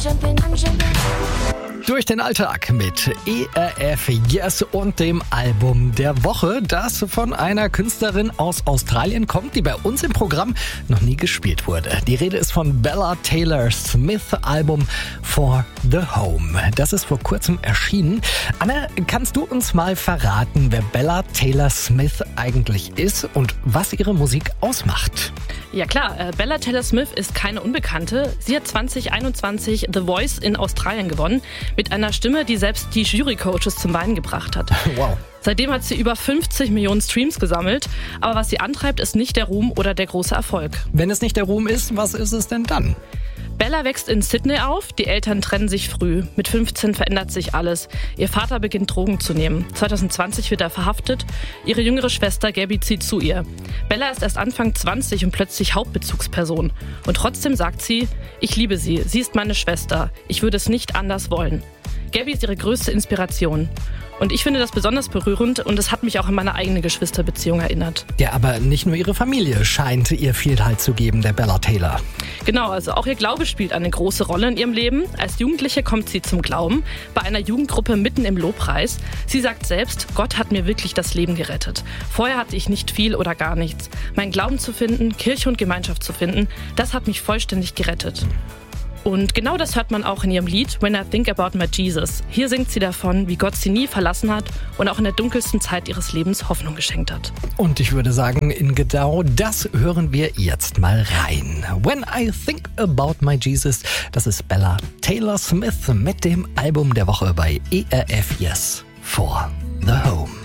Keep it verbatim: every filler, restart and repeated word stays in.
jumping, I'm jumping. Durch den Alltag mit E R F Yes und dem Album der Woche, das von einer Künstlerin aus Australien kommt, die bei uns im Programm noch nie gespielt wurde. Die Rede ist von Bella Taylor Smith, Album For the Home. Das ist vor kurzem erschienen. Anna, kannst du uns mal verraten, wer Bella Taylor Smith eigentlich ist und was ihre Musik ausmacht? Ja klar, äh, Bella Taylor Smith ist keine Unbekannte. Sie hat zwanzig einundzwanzig The Voice in Australien gewonnen, mit einer Stimme, die selbst die Jurycoaches zum Weinen gebracht hat. Wow. Seitdem hat sie über fünfzig Millionen Streams gesammelt, aber was sie antreibt, ist nicht der Ruhm oder der große Erfolg. Wenn es nicht der Ruhm ist, was ist es denn dann? Bella wächst in Sydney auf, die Eltern trennen sich früh. Mit fünfzehn verändert sich alles. Ihr Vater beginnt Drogen zu nehmen. zwanzig zwanzig wird er verhaftet. Ihre jüngere Schwester Gabby zieht zu ihr. Bella ist erst Anfang zwanzig und plötzlich Hauptbezugsperson. Und trotzdem sagt sie, ich liebe sie, sie ist meine Schwester. Ich würde es nicht anders wollen. Gabby ist ihre größte Inspiration. Und ich finde das besonders berührend und es hat mich auch an meine eigene Geschwisterbeziehung erinnert. Ja, aber nicht nur ihre Familie scheint ihr viel Halt zu geben, der Bella Taylor. Genau, also auch ihr Glaube spielt eine große Rolle in ihrem Leben. Als Jugendliche kommt sie zum Glauben, bei einer Jugendgruppe mitten im Lobpreis. Sie sagt selbst, Gott hat mir wirklich das Leben gerettet. Vorher hatte ich nicht viel oder gar nichts. Mein Glauben zu finden, Kirche und Gemeinschaft zu finden, das hat mich vollständig gerettet. Und genau das hört man auch in ihrem Lied When I Think About My Jesus. Hier singt sie davon, wie Gott sie nie verlassen hat und auch in der dunkelsten Zeit ihres Lebens Hoffnung geschenkt hat. Und ich würde sagen, in genau das hören wir jetzt mal rein. When I Think About My Jesus, das ist Bella Taylor Smith mit dem Album der Woche bei E R F Yes for the Home.